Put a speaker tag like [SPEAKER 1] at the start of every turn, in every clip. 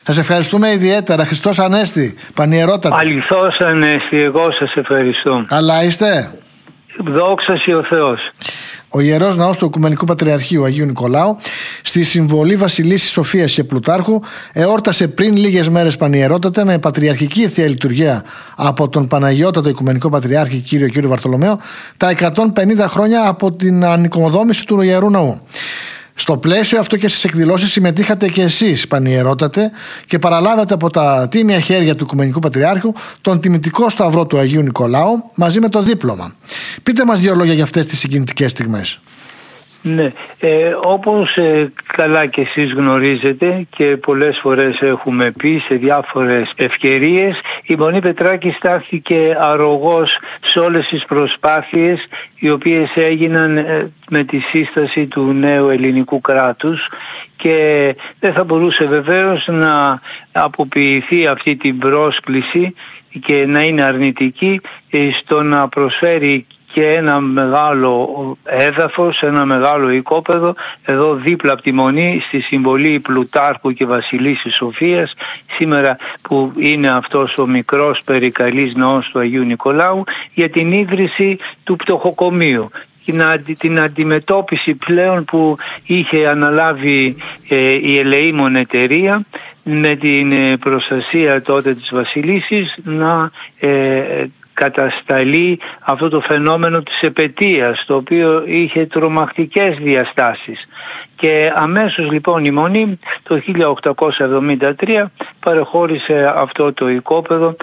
[SPEAKER 1] Σας ευχαριστούμε ιδιαίτερα. Χριστός Ανέστη, Πανιερότατε.
[SPEAKER 2] Αληθώς Ανέστη, εγώ σας ευχαριστώ.
[SPEAKER 1] Καλά είστε?
[SPEAKER 2] Δόξα σοι ο Θεός.
[SPEAKER 1] Ο Ιερός Ναός του Οικουμενικού Πατριαρχείου Αγίου Νικολάου, στη Συμβολή Βασιλίσσης Σοφίας και Πλουτάρχου, εόρτασε πριν λίγες μέρες, Πανιερότατε, με πατριαρχική θεία λειτουργία από τον Παναγιώτατο Οικουμενικό Πατριάρχη κύριο Βαρθολομαίο, τα 150 χρόνια από την ανοικοδόμηση του Ιερού Ναού. Στο πλαίσιο αυτό και στις εκδηλώσεις συμμετείχατε και εσείς, Πανιερότατε, και παραλάβατε από τα τίμια χέρια του Οικουμενικού Πατριάρχου τον τιμητικό σταυρό του Αγίου Νικολάου μαζί με το δίπλωμα. Πείτε μας δύο λόγια για αυτές τις συγκινητικές στιγμές.
[SPEAKER 2] Ναι, όπως καλά και εσείς γνωρίζετε και πολλές φορές έχουμε πει σε διάφορες ευκαιρίες, η Μονή Πετράκη στάθηκε αρρωγός σε όλες τις προσπάθειες οι οποίες έγιναν με τη σύσταση του νέου ελληνικού κράτους, και δεν θα μπορούσε βεβαίως να αποποιηθεί αυτή την πρόσκληση και να είναι αρνητική στο να προσφέρει και ένα μεγάλο έδαφος, ένα μεγάλο οικόπεδο εδώ δίπλα από τη Μονή, στη Συμβολή Πλουτάρχου και Βασιλίσσης Σοφίας, σήμερα που είναι αυτός ο μικρός περικαλής ναός του Αγίου Νικολάου, για την ίδρυση του πτωχοκομείου, την αντιμετώπιση πλέον που είχε αναλάβει η ελεήμων εταιρεία με την προστασία τότε της Βασιλίσσης να κατασταλεί αυτό το φαινόμενο της επετείας, το οποίο είχε τρομακτικές διαστάσεις. Και αμέσως λοιπόν η Μονή το 1873 παρεχώρησε αυτό το οικόπεδο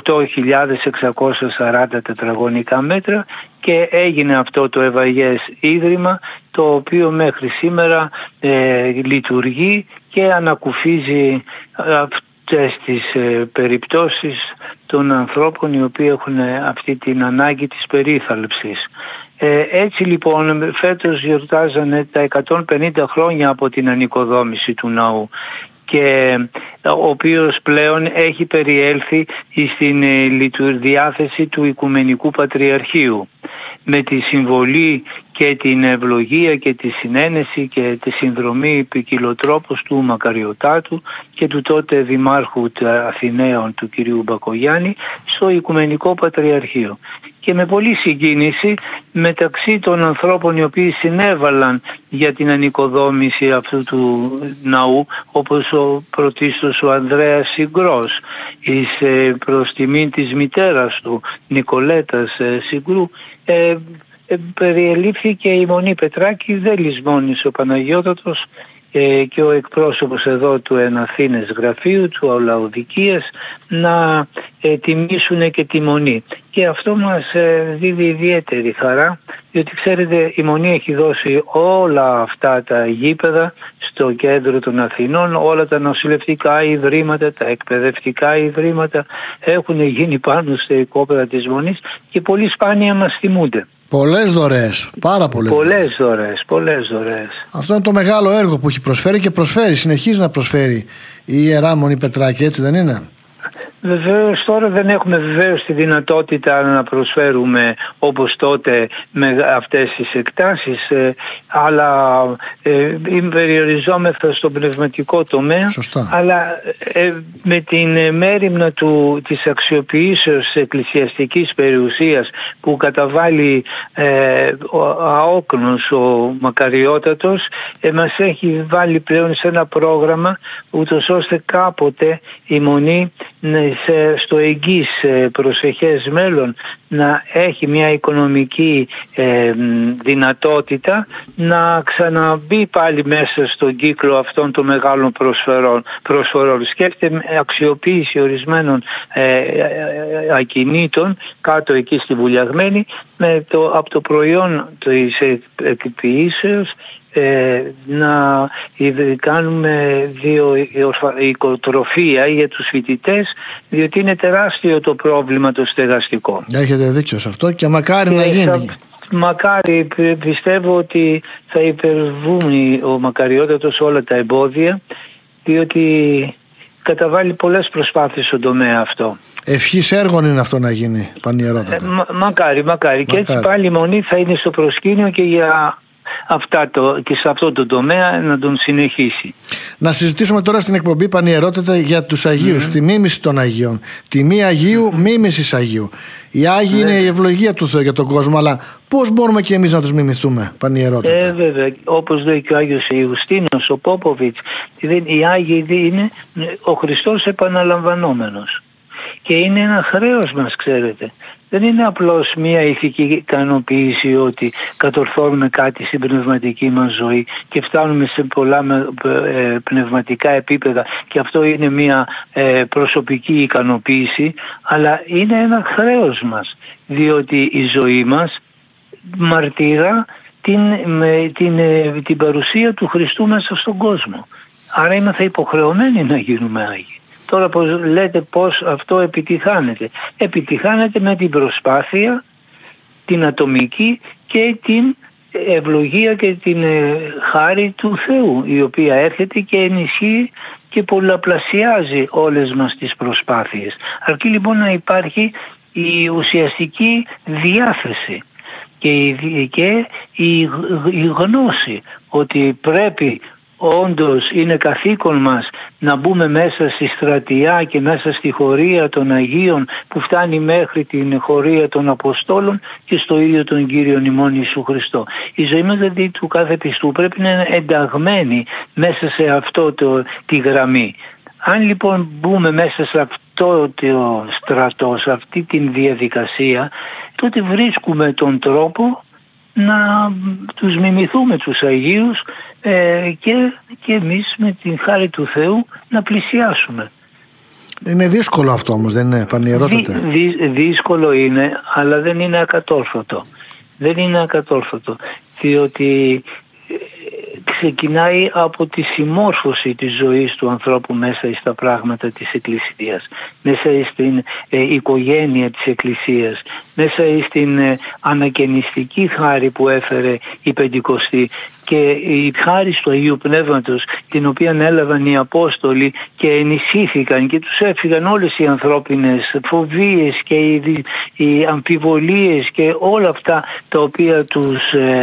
[SPEAKER 2] 8.640 τετραγωνικά μέτρα και έγινε αυτό το ευαγές ίδρυμα, το οποίο μέχρι σήμερα λειτουργεί και ανακουφίζει αυτές τις περιπτώσεις των ανθρώπων οι οποίοι έχουν αυτή την ανάγκη της περίθαλψης. Έτσι λοιπόν φέτος γιορτάζανε τα 150 χρόνια από την ανοικοδόμηση του ναού, και ο οποίος πλέον έχει περιέλθει στην διάθεση του Οικουμενικού Πατριαρχείου, με τη συμβολή και την ευλογία και τη συνένεση και τη συνδρομή ποικιλοτρόπως του Μακαριωτάτου και του τότε Δημάρχου Αθηναίων του κυρίου Μπακογιάννη στο Οικουμενικό Πατριαρχείο. Και με πολλή συγκίνηση μεταξύ των ανθρώπων οι οποίοι συνέβαλαν για την ανοικοδόμηση αυτού του ναού, όπως ο πρωτίστως ο Ανδρέας Συγκρός, προς τιμήν της μητέρας του Νικολέτας Συγκρού, περιελήφθηκε η Μονή Πετράκη, δεν λησμόνησε ο Παναγιώτατος και ο εκπρόσωπος εδώ του Εναθήνες γραφείου του Λαοδικίας να τιμήσουν και τη Μονή. Και αυτό μας δίδει ιδιαίτερη χαρά, διότι ξέρετε η Μονή έχει δώσει όλα αυτά τα γήπεδα στο κέντρο των Αθηνών, όλα τα νοσηλευτικά ιδρύματα, τα εκπαιδευτικά ιδρύματα έχουν γίνει πάνω στα οικόπεδα της Μονής και πολύ σπάνια μας θυμούνται.
[SPEAKER 1] Πολλές δωρεές, πάρα πολλές.
[SPEAKER 2] Πολλές δωρεές.
[SPEAKER 1] Αυτό είναι το μεγάλο έργο που έχει προσφέρει και προσφέρει, συνεχίζει να προσφέρει η Ιερά Μονή Πετράκη, έτσι δεν είναι?
[SPEAKER 2] Βεβαίως τώρα δεν έχουμε βεβαίως τη δυνατότητα να προσφέρουμε όπως τότε με αυτές τις εκτάσεις, αλλά περιοριζόμεθα στον πνευματικό τομέα.
[SPEAKER 1] Σωστά.
[SPEAKER 2] Αλλά με την μέριμνα της αξιοποιήσεως της εκκλησιαστικής περιουσίας που καταβάλει αόκνος ο Μακαριώτατος, μας έχει βάλει πλέον σε ένα πρόγραμμα ούτως ώστε κάποτε η Μονή στο εγγύς προσεχές μέλλον να έχει μια οικονομική δυνατότητα να ξαναμπεί πάλι μέσα στον κύκλο αυτών των μεγάλων προσφορών. Σκέφτεται αξιοποίηση ορισμένων ακινήτων κάτω εκεί στη Βουλιαγμένη από το προϊόν της εκποιήσεως να κάνουμε οικοτροφία για τους φοιτητές, διότι είναι τεράστιο το πρόβλημα το στεγαστικό.
[SPEAKER 1] Έχετε δίκιο σε αυτό και μακάρι να γίνει.
[SPEAKER 2] Μακάρι, πιστεύω ότι θα υπερβούν ο Μακαριώτατος όλα τα εμπόδια, διότι καταβάλει πολλές προσπάθειες στον τομέα αυτό.
[SPEAKER 1] Ευχής έργων είναι αυτό να γίνει, Πανιερότατε.
[SPEAKER 2] Μακάρι. Και έτσι πάλι η Μονή θα είναι στο προσκήνιο και για και σε αυτό το τομέα να τον συνεχίσει.
[SPEAKER 1] Να συζητήσουμε τώρα στην εκπομπή Πανιερότητα για τους Αγίους, τη μίμηση των Αγίων. Τιμή Αγίου, μίμησης Αγίου. Οι Άγιοι είναι η ευλογία του Θεού για τον κόσμο, αλλά πώς μπορούμε και εμείς να τους μιμηθούμε, Πανιερότητα?
[SPEAKER 2] Βέβαια, όπως λέει και ο Άγιος Ιουστίνος, ο Πόποβιτς, οι Άγιοι είναι ο Χριστός επαναλαμβανόμενος. Και είναι ένα χρέος μας, ξέρετε. Δεν είναι απλώς μια ηθική ικανοποίηση ότι κατορθώνουμε κάτι στην πνευματική μας ζωή και φτάνουμε σε πολλά πνευματικά επίπεδα και αυτό είναι μια προσωπική ικανοποίηση, αλλά είναι ένα χρέος μας, διότι η ζωή μας μαρτυρά την παρουσία του Χριστού μέσα στον κόσμο. Άρα είμαστε υποχρεωμένοι να γίνουμε Άγιοι. Τώρα λέτε πώς αυτό επιτυχάνεται. Επιτυχάνεται με την προσπάθεια, την ατομική και την ευλογία και την χάρη του Θεού, η οποία έρχεται και ενισχύει και πολλαπλασιάζει όλες μας τις προσπάθειες. Αρκεί λοιπόν να υπάρχει η ουσιαστική διάθεση και η γνώση ότι πρέπει, όντως είναι καθήκον μας να μπούμε μέσα στη στρατιά και μέσα στη χωρία των Αγίων που φτάνει μέχρι την χωρία των Αποστόλων και στο ίδιο τον Κύριον ημών Ιησού Χριστό. Η ζωή μας δηλαδή του κάθε πιστού πρέπει να είναι ενταγμένη μέσα σε αυτό τη γραμμή. Αν λοιπόν μπούμε μέσα σε αυτό το στρατό, σε αυτή την διαδικασία, τότε βρίσκουμε τον τρόπο να τους μιμηθούμε τους Αγίους και εμείς με την χάρη του Θεού να πλησιάσουμε.
[SPEAKER 1] Είναι δύσκολο αυτό όμως, δεν είναι, Πανιερότητα?
[SPEAKER 2] Δύσκολο είναι, αλλά δεν είναι ακατόρθωτο. Δεν είναι ακατόρθωτο, διότι ξεκινάει από τη συμμόρφωση της ζωής του ανθρώπου μέσα στα πράγματα της Εκκλησίας, μέσα στην οικογένεια της Εκκλησίας, μέσα στην ανακαινιστική χάρη που έφερε η Πεντηκοστή και η χάρη του Αγίου Πνεύματος, την οποία έλαβαν οι Απόστολοι και ενισχύθηκαν και τους έφυγαν όλες οι ανθρώπινες φοβίες και οι αμφιβολίες και όλα αυτά τα οποία τους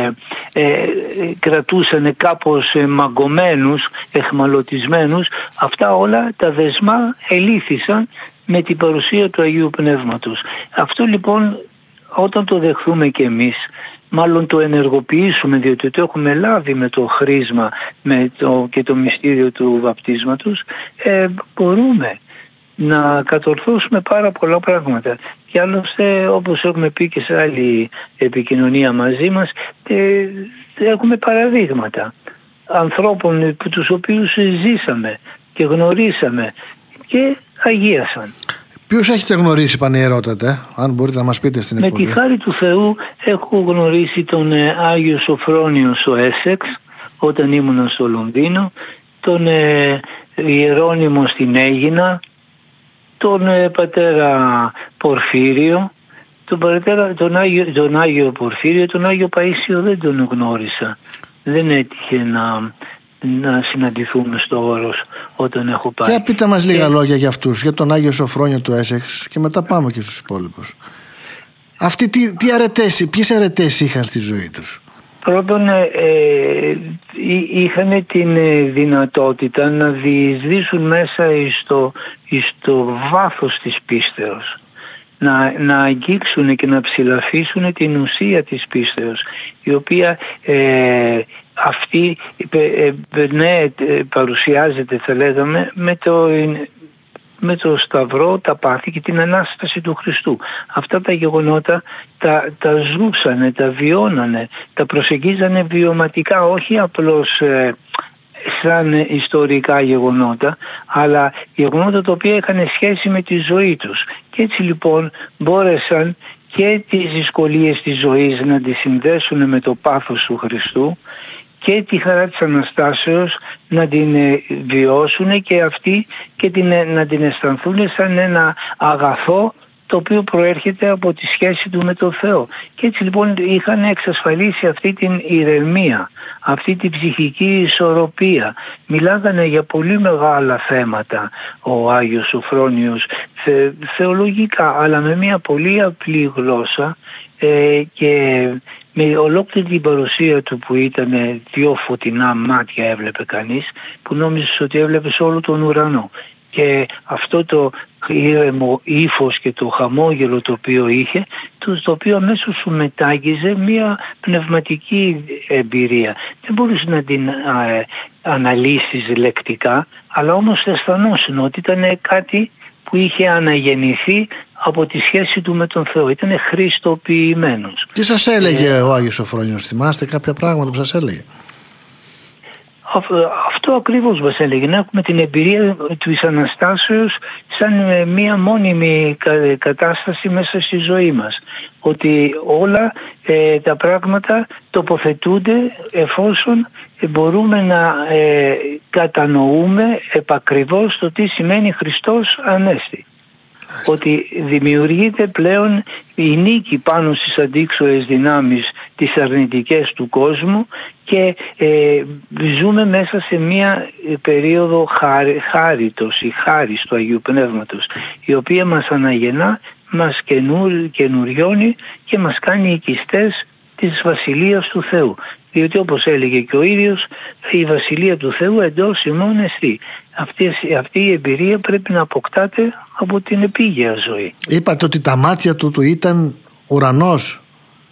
[SPEAKER 2] κρατούσαν κάπως μαγκωμένους, εχμαλωτισμένους. Αυτά όλα τα δεσμά ελήφθησαν με την παρουσία του Αγίου Πνεύματος. Αυτό λοιπόν όταν το δεχθούμε και εμείς, μάλλον το ενεργοποιήσουμε, διότι το έχουμε λάβει με το χρήσμα και το μυστήριο του βαπτίσματος, μπορούμε να κατορθώσουμε πάρα πολλά πράγματα. Και άλλωστε, όπως έχουμε πει και σε άλλη επικοινωνία μαζί μας, έχουμε παραδείγματα ανθρώπων τους οποίους ζήσαμε και γνωρίσαμε και αγίασαν.
[SPEAKER 1] Ποιους έχετε γνωρίσει, Πανιερότατε, αν μπορείτε να μας πείτε στην εκπομπή?
[SPEAKER 2] Με τη χάρη του Θεού έχω γνωρίσει τον Άγιο Σοφρόνιο στο Έσεξ όταν ήμουν στο Λονδίνο, τον Ιερώνυμο στην Αίγινα, τον πατέρα Πορφύριο, τον Άγιο Πορφύριο, τον Άγιο Παΐσιο δεν τον γνώρισα. Δεν έτυχε να συναντηθούμε στο Όρος όταν έχω πάει.
[SPEAKER 1] Για πείτε μας λίγα λόγια για αυτούς, για τον Άγιο Σοφρόνιο του Έσεξ και μετά πάμε και στους υπόλοιπους. Αυτοί ποιες αρετές είχαν στη ζωή τους?
[SPEAKER 2] Πρώτον, είχαν την δυνατότητα να διεισδύσουν μέσα στο βάθος της πίστεως, να αγγίξουν και να ψηλαφίσουν την ουσία της πίστεως, η οποία αυτή παρουσιάζεται, θα λέγαμε, με το Σταυρό, τα πάθη και την Ανάσταση του Χριστού. Αυτά τα γεγονότα τα ζούσανε, τα βιώνανε, τα προσεγγίζανε βιωματικά, όχι απλώς σαν ιστορικά γεγονότα, αλλά γεγονότα τα οποία είχαν σχέση με τη ζωή τους. Και έτσι λοιπόν μπόρεσαν και τις δυσκολίες της ζωής να τις συνδέσουν με το πάθος του Χριστού και τη χαρά της Αναστάσεως να την βιώσουν και αυτοί και να την αισθανθούν σαν ένα αγαθό το οποίο προέρχεται από τη σχέση του με τον Θεό. Και έτσι λοιπόν είχαν εξασφαλίσει αυτή την ηρεμία, αυτή την ψυχική ισορροπία. Μιλάγανε για πολύ μεγάλα θέματα ο Άγιος Σοφρόνιος, θεολογικά, αλλά με μια πολύ απλή γλώσσα και με ολόκληρη την παρουσία του που ήταν δύο φωτεινά μάτια έβλεπε κανείς, που νόμιζες ότι έβλεπες όλο τον ουρανό. Και αυτό το ήρεμο ύφος και το χαμόγελο το οποίο είχε, το οποίο αμέσως σου μετάγγιζε μια πνευματική εμπειρία. Δεν μπορείς να την αναλύσεις λεκτικά, αλλά όμως αισθανόσουν ότι ήταν κάτι που είχε αναγεννηθεί από τη σχέση του με τον Θεό. Ήταν χριστοποιημένος.
[SPEAKER 1] Τι σας έλεγε ο Άγιος Σωφρόνιος, θυμάστε κάποια πράγματα που σας έλεγε?
[SPEAKER 2] Αυτό ακριβώς μας έλεγε, να έχουμε την εμπειρία της Αναστάσεως σαν μία μόνιμη κατάσταση μέσα στη ζωή μας. Ότι όλα τα πράγματα τοποθετούνται εφόσον μπορούμε να κατανοούμε επακριβώς το τι σημαίνει Χριστός Ανέστη. Ότι δημιουργείται πλέον η νίκη πάνω στις αντίξωες δυνάμεις τις αρνητικές του κόσμου και ζούμε μέσα σε μια περίοδο χάριτος ή χάρις του Αγίου Πνεύματος, η οποία μας αναγεννά, μας καινουριώνει και μας κάνει οικιστές της Βασιλείας του Θεού. Διότι όπως έλεγε και ο ίδιος, η Βασιλεία του Θεού εντός ημών εστί. Αυτή η εμπειρία πρέπει να αποκτάται από την επίγεια ζωή.
[SPEAKER 1] Είπατε ότι τα μάτια του ήταν ουρανός.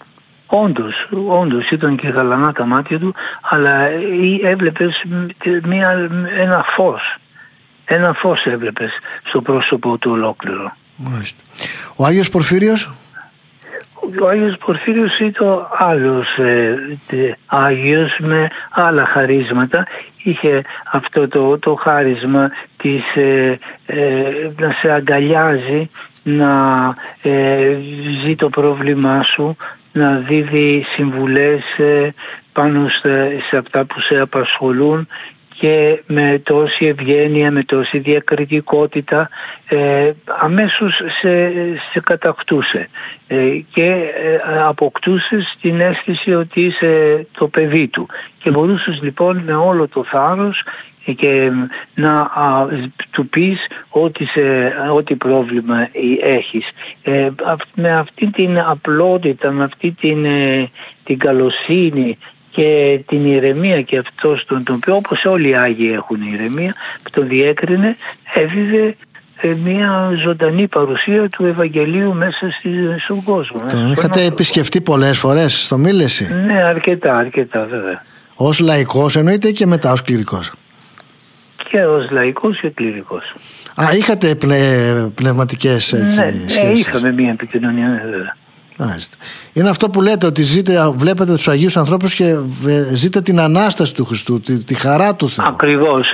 [SPEAKER 2] Όντως ήταν και γαλανά τα μάτια του, αλλά έβλεπες ένα φως. Ένα φως έβλεπες στο πρόσωπο του ολόκληρο.
[SPEAKER 1] Μάλιστα. Ο Άγιος Πορφύριος?
[SPEAKER 2] Ο Άγιος Πορφύριος ήταν άλλος Άγιος με άλλα χαρίσματα. Είχε αυτό το χάρισμα της να σε αγκαλιάζει, να ζει το πρόβλημά σου, να δίδει συμβουλές πάνω σε αυτά που σε απασχολούν και με τόση ευγένεια, με τόση διακριτικότητα αμέσως σε κατακτούσε και αποκτούσες την αίσθηση ότι είσαι το παιδί του και μπορούσες λοιπόν με όλο το θάρρος και να του πεις ό,τι πρόβλημα έχεις. Με αυτή την απλότητα, με αυτή την καλοσύνη και την ηρεμία, και αυτός τον οποίο όπως όλοι οι Άγιοι έχουν ηρεμία, που τον διέκρινε, έδιδε μια ζωντανή παρουσία του Ευαγγελίου μέσα στον κόσμο.
[SPEAKER 1] Τον είχατε επισκεφτεί πολλές φορές στο Μήλεση?
[SPEAKER 2] Ναι, αρκετά βέβαια.
[SPEAKER 1] Ως λαϊκός εννοείται και μετά ως κληρικός?
[SPEAKER 2] Και ως λαϊκός και κληρικός.
[SPEAKER 1] Είχατε πνευματικές σχέσεις?
[SPEAKER 2] Ναι, είχαμε μια επικοινωνία βέβαια.
[SPEAKER 1] Είναι αυτό που λέτε, ότι βλέπετε τους Αγίους ανθρώπους και ζείτε την Ανάσταση του Χριστού, τη χαρά του Θεού.
[SPEAKER 2] Ακριβώς.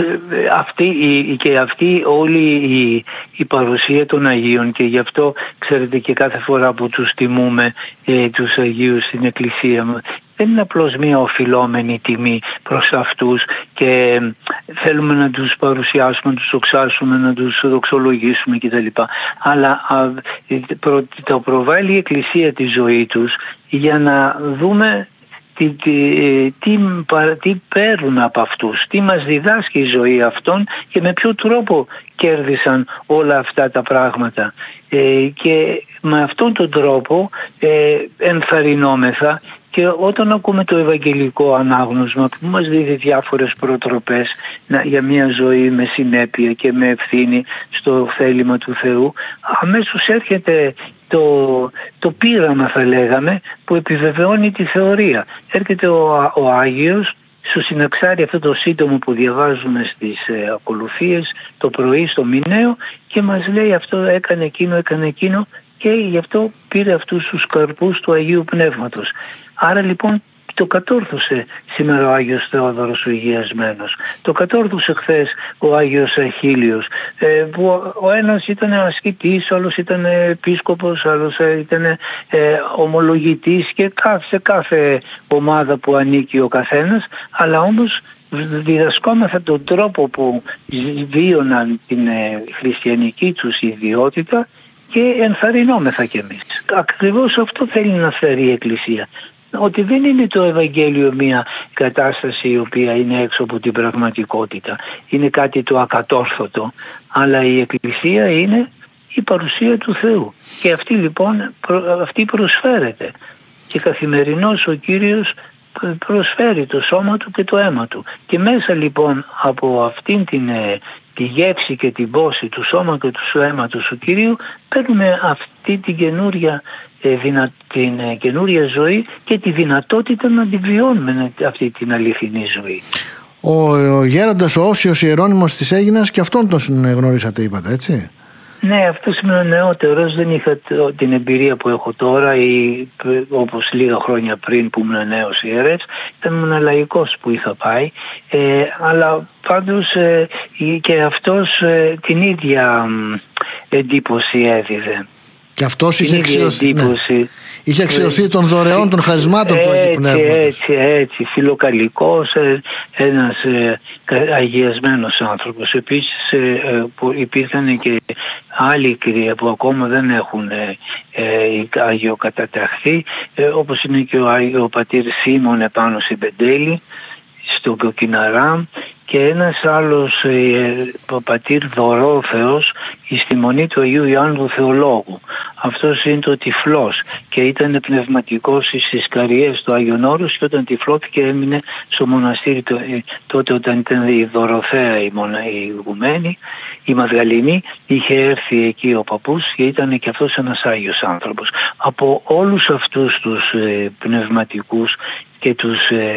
[SPEAKER 2] Αυτή όλη η παρουσία των Αγίων, και γι' αυτό ξέρετε και κάθε φορά που τους τιμούμε τους Αγίους στην Εκκλησία μας, δεν είναι απλώς μια οφειλόμενη τιμή προς αυτούς και θέλουμε να τους παρουσιάσουμε, να τους δοξάσουμε, να τους δοξολογήσουμε κτλ. Αλλά το προβάλλει η Εκκλησία τη ζωή τους για να δούμε τι παίρνουν από αυτούς, τι μας διδάσκει η ζωή αυτών και με ποιο τρόπο κέρδισαν όλα αυτά τα πράγματα. Και με αυτόν τον τρόπο ενθαρρυνόμεθα. Και όταν ακούμε το Ευαγγελικό ανάγνωσμα που μας δίδει διάφορες προτροπές για μια ζωή με συνέπεια και με ευθύνη στο θέλημα του Θεού, αμέσως έρχεται το πείραμα, θα λέγαμε, που επιβεβαιώνει τη θεωρία. Έρχεται ο Άγιος στο συναξάρι αυτό το σύντομο που διαβάζουμε στις ακολουθίες το πρωί στο μηναίο και μας λέει αυτό έκανε εκείνο και γι' αυτό πήρε αυτούς τους καρπούς του Αγίου Πνεύματος. Άρα λοιπόν το κατόρθωσε σήμερα ο Άγιος Θεόδωρος ο Υγειασμένος. Το κατόρθωσε χθες ο Άγιος Αχίλιος, που ο ένας ήταν ασκητής, ο άλλος ήταν επίσκοπος, ο άλλος ήταν ομολογητής και σε κάθε ομάδα που ανήκει ο καθένας, αλλά όμως διδασκόμεθα τον τρόπο που βίωναν την χριστιανική τους ιδιότητα και ενθαρρυνόμεθα κι εμείς. Ακριβώς αυτό θέλει να φέρει η Εκκλησία. Ότι δεν είναι το Ευαγγέλιο μια κατάσταση η οποία είναι έξω από την πραγματικότητα. Είναι κάτι το ακατόρθωτο. Αλλά η Εκκλησία είναι η παρουσία του Θεού. Και αυτή λοιπόν αυτή προσφέρεται. και καθημερινώς ο Κύριος προσφέρει το σώμα του και το αίμα του. Και μέσα λοιπόν από αυτήν τη γεύση και την πόση του σώμα και του αίματος του Κυρίου παίρνουμε αυτή την καινούρια ζωή και τη δυνατότητα να τη βιώνουμε αυτή την αληθινή ζωή.
[SPEAKER 1] Ο γέροντας ο Όσιος Ιερώνυμος της Αίγινας, και αυτόν τον γνωρίσατε, είπατε, έτσι?
[SPEAKER 2] Ναι, αυτός ήμουν νεότερος, δεν είχα την εμπειρία που έχω τώρα ή όπως λίγα χρόνια πριν που ήμουν νέος ιερεύς, ήμουν λαϊκός που είχα πάει, αλλά πάντως και αυτός την ίδια εντύπωση έδιδε.
[SPEAKER 1] Και αυτός είχε αξιωθεί, είχε αξιωθεί των δωρεών, των χαρισμάτων του Αγίου Πνεύματος.
[SPEAKER 2] Έτσι, φιλοκαλικός, ένας αγιασμένος άνθρωπος. Επίσης υπήρχαν και άλλοι που ακόμα δεν έχουν αγιοκαταταχθεί, όπως είναι και ο πατήρ Σίμων επάνω στην Πεντέλη, στο Κοκκιναρά, και ένας άλλος ο πατήρ Δωρόθεος στη Μονή του Αγίου Ιωάννου του Θεολόγου. Αυτός είναι το Τυφλός και ήταν πνευματικός στις Καριές του Άγιον Όρους, και όταν τυφλώθηκε έμεινε στο μοναστήρι τότε όταν ήταν η Δωροθέα η ηγουμένη, η Μαργαληνή, είχε έρθει εκεί ο παππούς και ήταν και αυτός ένας Άγιος άνθρωπος. Από όλους αυτούς τους πνευματικούς και τους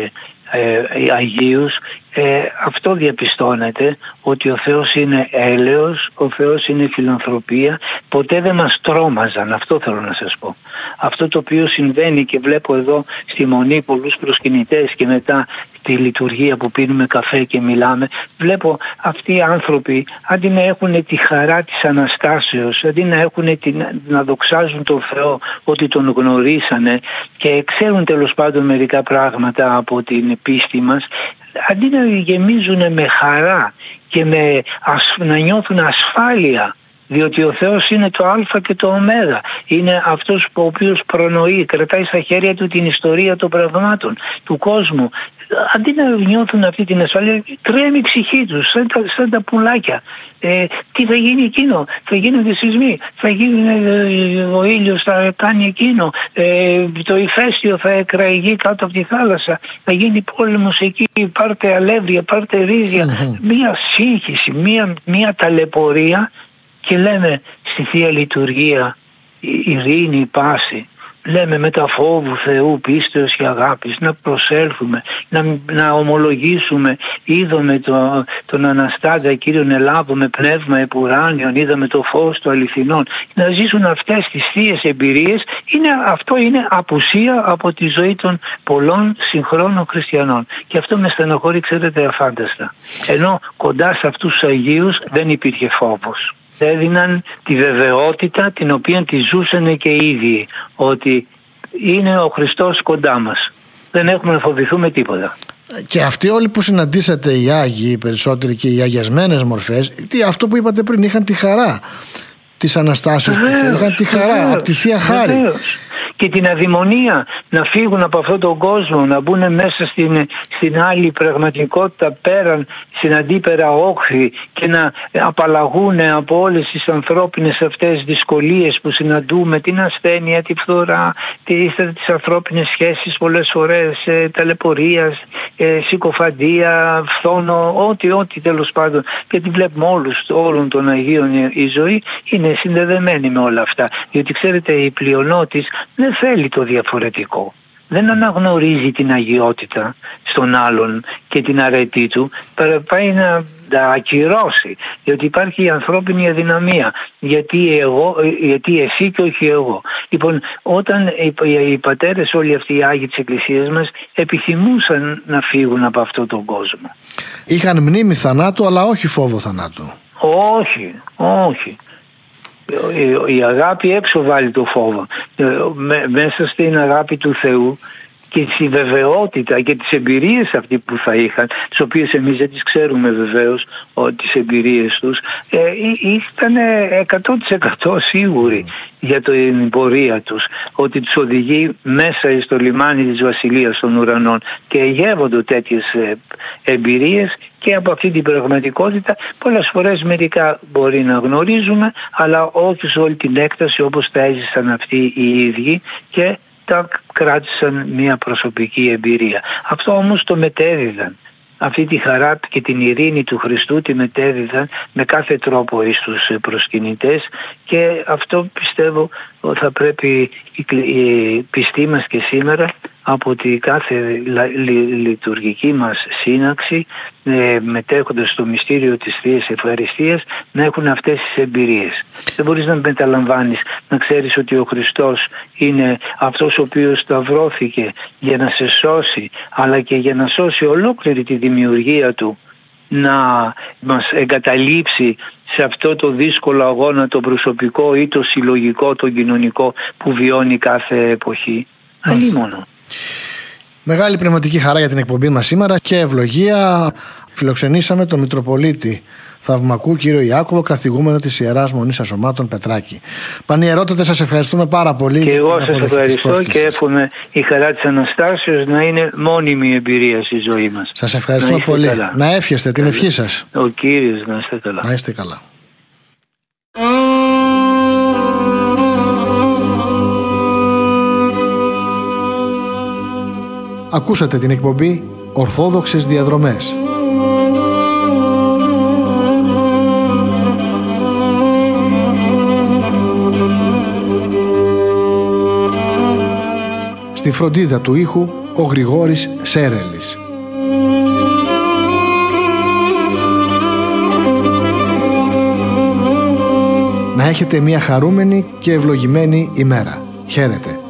[SPEAKER 2] Αγίους αυτό διαπιστώνεται, ότι ο Θεός είναι έλεος, ο Θεός είναι φιλανθρωπία, ποτέ δεν μας τρόμαζαν, αυτό θέλω να σας πω. Αυτό το οποίο συμβαίνει και βλέπω εδώ στη Μονή πολλούς προσκυνητές και μετά τη λειτουργία που πίνουμε καφέ και μιλάμε, βλέπω αυτοί οι άνθρωποι αντί να έχουν τη χαρά της Αναστάσεως, αντί να έχουν να δοξάζουν τον Θεό ότι τον γνωρίσανε και ξέρουν τέλος πάντων μερικά πράγματα από την πίστη μας, αντί να γεμίζουν με χαρά και να νιώθουν ασφάλεια, διότι ο Θεός είναι το Α και το Ω, είναι αυτός ο οποίος προνοεί, κρατάει στα χέρια του την ιστορία των πραγμάτων του κόσμου. Αντί να νιώθουν αυτή την ασφάλεια, τρέμει η ψυχή τους σαν τα πουλάκια. Τι θα γίνει εκείνο, θα γίνονται σεισμοί, θα γίνει ο ήλιος θα κάνει εκείνο, το ηφαίστειο θα εκραγεί κάτω από τη θάλασσα, θα γίνει πόλεμος εκεί, πάρτε αλεύρια, πάρτε ρύζια. Μία σύγχυση, μία ταλαιπωρία, και λέμε στη Θεία Λειτουργία ειρήνη, πάση. Λέμε με τα φόβου Θεού, πίστεως και αγάπης να προσέλθουμε, να ομολογήσουμε. Είδαμε τον Αναστάντα Κύριον Ελλάδο με πνεύμα επουράνιον, είδαμε το φως του αληθινών. Να ζήσουν αυτές τις θείες εμπειρίες, αυτό είναι απουσία από τη ζωή των πολλών συγχρόνων χριστιανών. Και αυτό με στενοχωρεί, ξέρετε, αφάνταστα. Ενώ κοντά σε αυτούς τους Αγίους δεν υπήρχε φόβος. Έδιναν τη βεβαιότητα την οποία τη ζούσαν και οι ίδιοι, ότι είναι ο Χριστός κοντά μας. Δεν έχουμε να φοβηθούμε τίποτα.
[SPEAKER 1] Και αυτοί όλοι που συναντήσατε, οι Άγιοι, οι περισσότεροι και οι αγιασμένες μορφές, αυτό που είπατε πριν, είχαν τη χαρά της Αναστάσεως του Θεού, είχαν τη χαρά από τη Θεία Χάρη.
[SPEAKER 2] Και την αδειμονία να φύγουν από αυτόν τον κόσμο, να μπουν μέσα στην άλλη πραγματικότητα πέραν, στην αντίπερα όχθη, και να απαλλαγούν από όλες τις ανθρώπινες αυτές δυσκολίες που συναντούμε, την ασθένεια, τη φθορά, τις ανθρώπινες σχέσεις πολλές φορές, ταλαιπωρία, συκοφαντία, φθόνο, ό,τι τέλος πάντων. Και τη βλέπουμε όλων των Αγίων η ζωή είναι συνδεδεμένη με όλα αυτά. Διότι ξέρετε, η πλειονότης δεν θέλει το διαφορετικό. Δεν αναγνωρίζει την αγιότητα στον άλλον και την αρετή του, πάει να τα ακυρώσει, διότι υπάρχει η ανθρώπινη αδυναμία. Γιατί εσύ και όχι εγώ. Λοιπόν, όταν οι πατέρες, όλοι αυτοί οι Άγιοι της Εκκλησίας μας, επιθυμούσαν να φύγουν από αυτόν τον κόσμο.
[SPEAKER 1] Είχαν μνήμη θανάτου, αλλά όχι φόβο θανάτου.
[SPEAKER 2] Όχι. Η αγάπη έξω βάλει το φόβο. Μέσα στην αγάπη του Θεού και στη βεβαιότητα και τις εμπειρίες αυτοί που θα είχαν, τις οποίες εμείς δεν τις ξέρουμε βεβαίως, τις εμπειρίες τους, ήταν 100% σίγουροι για την πορεία τους, ότι τους οδηγεί μέσα στο λιμάνι της Βασιλείας των Ουρανών, και γεύονται τέτοιες εμπειρίες. Και από αυτή την πραγματικότητα πολλές φορές μερικά μπορεί να γνωρίζουμε, αλλά όχι σε όλη την έκταση όπως τα έζησαν αυτοί οι ίδιοι, και τα κράτησαν μια προσωπική εμπειρία. Αυτό όμως το μετέδιδαν. Αυτή τη χαρά και την ειρήνη του Χριστού τη μετέδιδαν με κάθε τρόπο εις τους προσκυνητές, και αυτό πιστεύω ότι θα πρέπει η πιστή μας και σήμερα από τη κάθε λειτουργική μας σύναξη, μετέχοντας στο μυστήριο της Θείας Ευχαριστίας, να έχουν αυτές τις εμπειρίες. Δεν μπορείς να μεταλαμβάνεις, να ξέρεις ότι ο Χριστός είναι αυτός ο οποίος σταυρώθηκε για να σε σώσει, αλλά και για να σώσει ολόκληρη τη δημιουργία του, να μας εγκαταλείψει σε αυτό το δύσκολο αγώνα, το προσωπικό ή το συλλογικό, το κοινωνικό που βιώνει κάθε εποχή. Αλίμονο.
[SPEAKER 1] Μεγάλη πνευματική χαρά για την εκπομπή μας σήμερα και ευλογία. Φιλοξενήσαμε τον Μητροπολίτη Θαυμακού κύριο Ιάκωβο, καθηγούμενο της Ιεράς Μονής Ασωμάτων Πετράκη. Πανιερότατε, σας ευχαριστούμε πάρα πολύ.
[SPEAKER 2] Και εγώ σας ευχαριστώ και εύχομαι η χαρά της Αναστάσεως να είναι μόνιμη εμπειρία στη ζωή μας.
[SPEAKER 1] Σας ευχαριστούμε πολύ. Καλά. Να εύχεστε την ευχή σας.
[SPEAKER 2] Ο Κύριος να είστε καλά.
[SPEAKER 1] Να είστε καλά. Ακούσατε την εκπομπή Ορθόδοξες Διαδρομές. Στη φροντίδα του ήχου ο Γρηγόρης Σέρελης. Να έχετε μια χαρούμενη και ευλογημένη ημέρα. Χαίρετε.